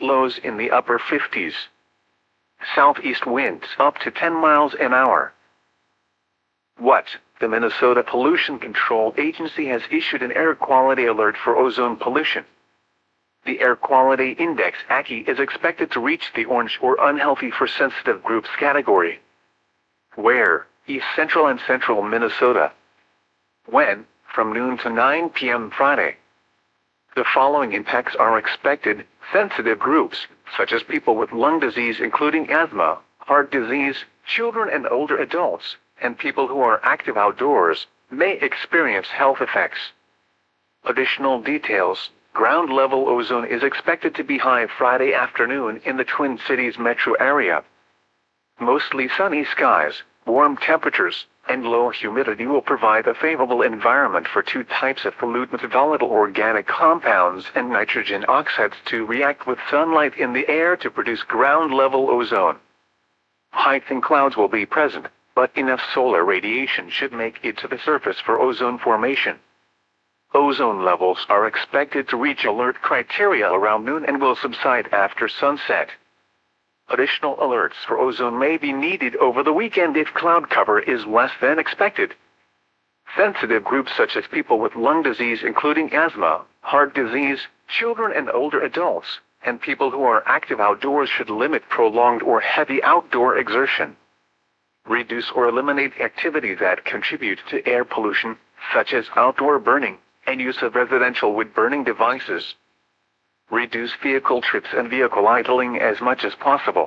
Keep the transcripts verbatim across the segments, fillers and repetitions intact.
lows in the upper fifties. Southeast winds up to ten miles an hour. What? The Minnesota Pollution Control Agency has issued an air quality alert for ozone pollution. The Air Quality Index A Q I is expected to reach the orange or unhealthy for sensitive groups category. Where? East Central and Central Minnesota. When? From noon to nine p m Friday. The following impacts are expected. Sensitive groups, such as people with lung disease including asthma, heart disease, children and older adults, and people who are active outdoors, may experience health effects. Additional details. Ground level ozone is expected to be high Friday afternoon in the Twin Cities metro area. Mostly sunny skies, warm temperatures, and low humidity will provide a favorable environment for two types of pollutants, volatile organic compounds and nitrogen oxides, to react with sunlight in the air to produce ground-level ozone. High thin clouds will be present, but enough solar radiation should make it to the surface for ozone formation. Ozone levels are expected to reach alert criteria around noon and will subside after sunset. Additional alerts for ozone may be needed over the weekend if cloud cover is less than expected. Sensitive groups such as people with lung disease including asthma, heart disease, children and older adults, and people who are active outdoors should limit prolonged or heavy outdoor exertion. Reduce or eliminate activities that contribute to air pollution, such as outdoor burning and use of residential wood-burning devices. Reduce vehicle trips and vehicle idling as much as possible.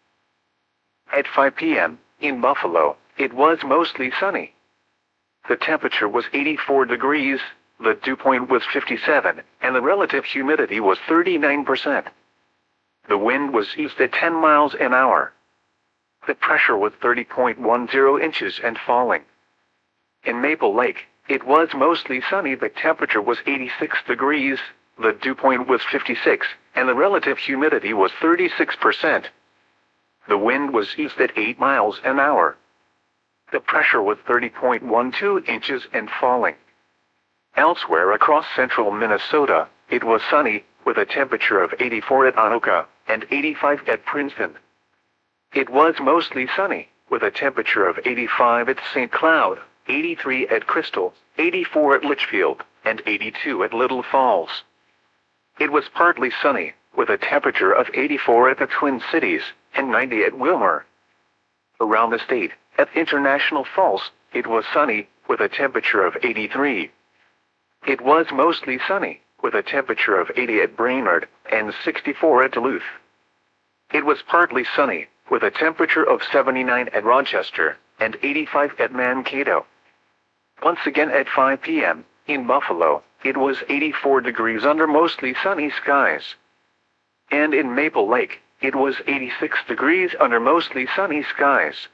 At five p m, in Buffalo, it was mostly sunny. The temperature was eighty-four degrees, the dew point was fifty-seven, and the relative humidity was thirty-nine percent. The wind was east at ten miles an hour. The pressure was thirty point one zero inches and falling. In Maple Lake, it was mostly sunny. The temperature was eighty-six degrees, the dew point was fifty-six, and the relative humidity was thirty-six percent. The wind was east at eight miles an hour. The pressure was thirty point one two inches and falling. Elsewhere across central Minnesota, it was sunny, with a temperature of eighty-four at Anoka and eighty-five at Princeton. It was mostly sunny, with a temperature of eighty-five at Saint Cloud, eighty-three at Crystal, eighty-four at Litchfield, and eighty-two at Little Falls. It was partly sunny, with a temperature of eighty-four at the Twin Cities, and ninety at Wilmer. Around the state, at International Falls, it was sunny, with a temperature of eighty-three. It was mostly sunny, with a temperature of eighty at Brainerd, and sixty-four at Duluth. It was partly sunny, with a temperature of seventy-nine at Rochester, and eighty-five at Mankato. Once again at five p m, in Buffalo, it was eighty-four degrees under mostly sunny skies. And in Maple Lake, it was eighty-six degrees under mostly sunny skies.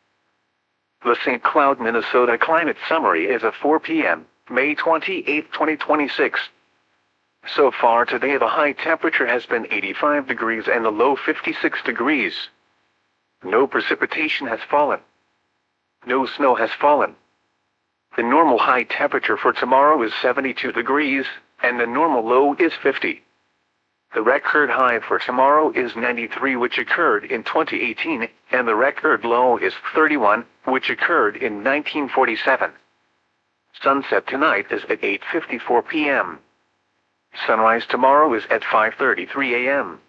The Saint Cloud, Minnesota Climate Summary is at four p m, May twenty-eighth, twenty twenty-six. So far today the high temperature has been eighty-five degrees and the low fifty-six degrees. No precipitation has fallen. No snow has fallen. The normal high temperature for tomorrow is seventy-two degrees, and the normal low is fifty. The record high for tomorrow is ninety-three, which occurred in twenty eighteen, and the record low is thirty-one, which occurred in nineteen forty-seven. Sunset tonight is at eight fifty-four p m Sunrise tomorrow is at five thirty-three a m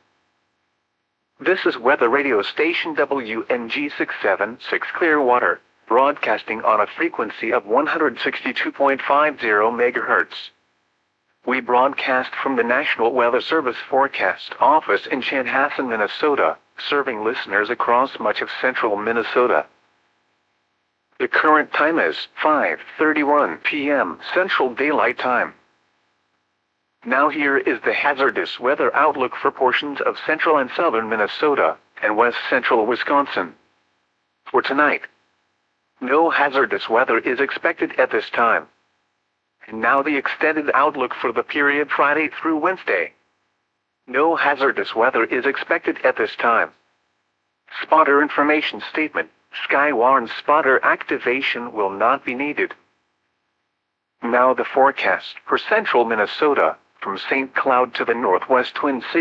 This is weather radio station W N G six seven six Clearwater, broadcasting on a frequency of one hundred sixty-two point five zero megahertz. We broadcast from the National Weather Service Forecast Office in Chanhassen, Minnesota, serving listeners across much of central Minnesota. The current time is five thirty-one p m Central Daylight Time. Now here is the hazardous weather outlook for portions of central and southern Minnesota and west central Wisconsin. For tonight, no hazardous weather is expected at this time. And now the extended outlook for the period Friday through Wednesday. No hazardous weather is expected at this time. Spotter information statement: Skywarn spotter activation will not be needed. Now the forecast for central Minnesota, from Saint Cloud to the northwest Twin Cities.